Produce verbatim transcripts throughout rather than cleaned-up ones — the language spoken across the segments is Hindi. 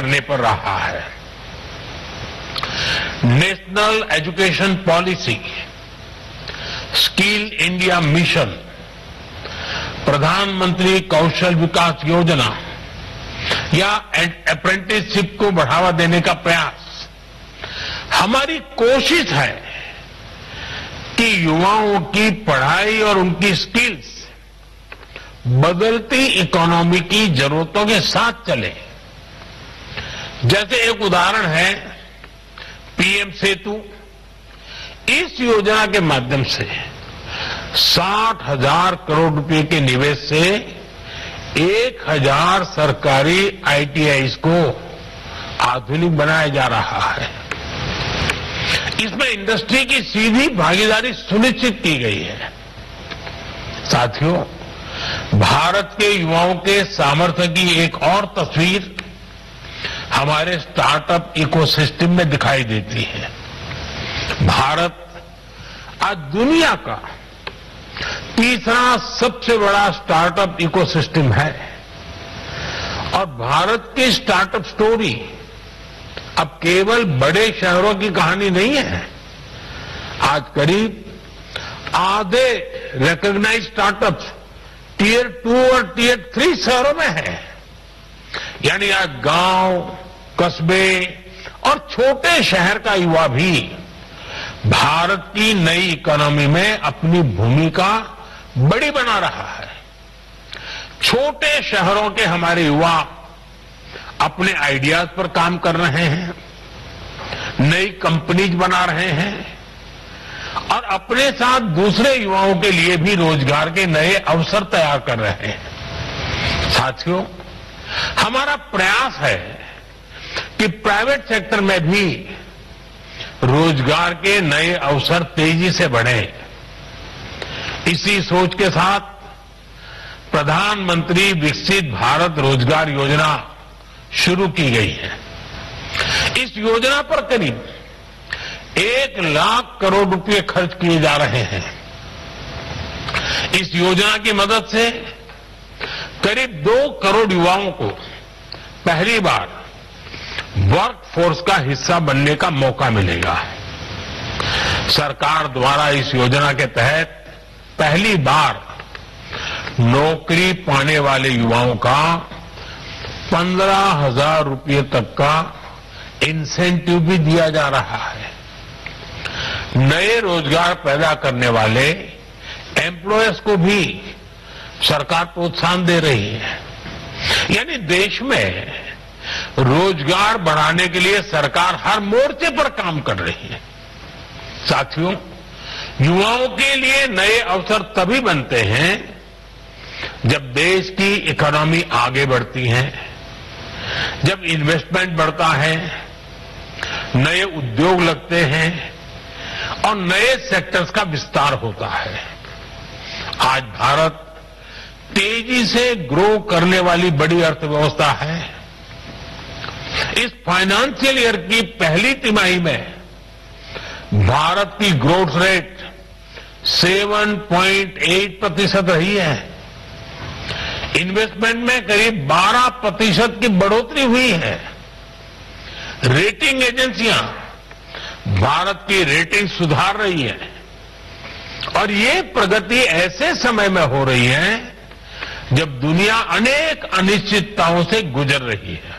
करने पर रहा है। National education policy, skill India mission, प्रधानमंत्री कौशल विकास योजना या अप्रेंटिसशिप को बढ़ावा देने का प्रयास, हमारी कोशिश है कि युवाओं की पढ़ाई और उनकी स्किल्स बदलती इकोनॉमी की जरूरतों के साथ चले। जैसे एक उदाहरण है पीएम सेतु। इस योजना के माध्यम से साठ हजार करोड़ रुपए के निवेश से एक हजार सरकारी आईटीआईज को आधुनिक बनाया जा रहा है। इसमें इंडस्ट्री की सीधी भागीदारी सुनिश्चित की गई है। साथियों, भारत के युवाओं के सामर्थ्य की एक और तस्वीर हमारे स्टार्टअप इकोसिस्टम में दिखाई देती है। भारत आज दुनिया का तीसरा सबसे बड़ा स्टार्टअप इकोसिस्टम है और भारत की स्टार्टअप स्टोरी अब केवल बड़े शहरों की कहानी नहीं है। आज करीब आधे रिकॉग्नाइज्ड स्टार्टअप्स टीयर टू और टीयर थ्री शहरों में है। यानी आज गांव, कस्बे और छोटे शहर का युवा भी भारत की नई इकोनॉमी में अपनी भूमिका बड़ी बना रहा है। छोटे शहरों के हमारे युवा अपने आइडियाज पर काम कर रहे हैं, नई कंपनीज बना रहे हैं और अपने साथ दूसरे युवाओं के लिए भी रोजगार के नए अवसर तैयार कर रहे हैं। साथियों, हमारा प्रयास है कि प्राइवेट सेक्टर में भी रोजगार के नए अवसर तेजी से बढ़े। इसी सोच के साथ प्रधानमंत्री विकसित भारत रोजगार योजना शुरू की गई है। इस योजना पर करीब एक लाख करोड़ रुपए खर्च किए जा रहे हैं। इस योजना की मदद से करीब दो करोड़ युवाओं को पहली बार वर्क फोर्स का हिस्सा बनने का मौका मिलेगा। सरकार द्वारा इस योजना के तहत पहली बार नौकरी पाने वाले युवाओं का पंद्रह हजार रुपये तक का इंसेंटिव भी दिया जा रहा है। नए रोजगार पैदा करने वाले एम्प्लॉयर्स को भी सरकार प्रोत्साहन दे रही है। यानी देश में रोजगार बढ़ाने के लिए सरकार हर मोर्चे पर काम कर रही है। साथियों, युवाओं के लिए नए अवसर तभी बनते हैं जब देश की इकोनॉमी आगे बढ़ती है, जब इन्वेस्टमेंट बढ़ता है, नए उद्योग लगते हैं और नए सेक्टर्स का विस्तार होता है। आज भारत तेजी से ग्रो करने वाली बड़ी अर्थव्यवस्था है। इस फाइनेंशियल ईयर की पहली तिमाही में भारत की ग्रोथ रेट सात पॉइंट आठ प्रतिशत रही है। इन्वेस्टमेंट में करीब बारह प्रतिशत की बढ़ोतरी हुई है। रेटिंग एजेंसियां भारत की रेटिंग सुधार रही है और ये प्रगति ऐसे समय में हो रही है जब दुनिया अनेक अनिश्चितताओं से गुजर रही है।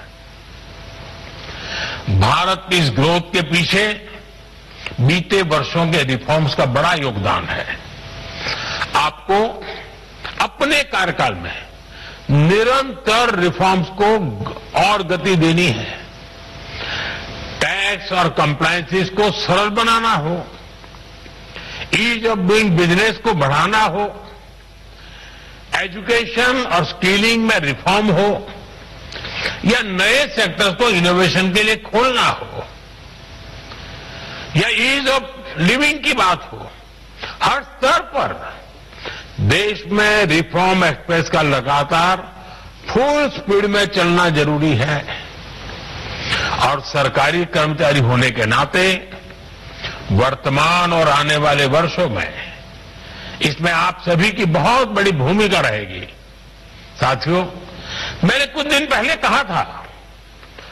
भारत की इस ग्रोथ के पीछे बीते वर्षों के रिफॉर्म्स का बड़ा योगदान है। आपको अपने कार्यकाल में निरंतर रिफॉर्म्स को और गति देनी है। टैक्स और कंप्लायंसेस को सरल बनाना हो, ईज ऑफ डूइंग बिजनेस को बढ़ाना हो, एजुकेशन और स्किलिंग में रिफॉर्म हो या नए सेक्टर्स को इनोवेशन के लिए खोलना हो या ईज ऑफ लिविंग की बात हो, हर स्तर पर देश में रिफॉर्म एक्सप्रेस का लगातार फुल स्पीड में चलना जरूरी है। और सरकारी कर्मचारी होने के नाते वर्तमान और आने वाले वर्षों में इसमें आप सभी की बहुत बड़ी भूमिका रहेगी। साथियों, मैंने कुछ दिन पहले कहा था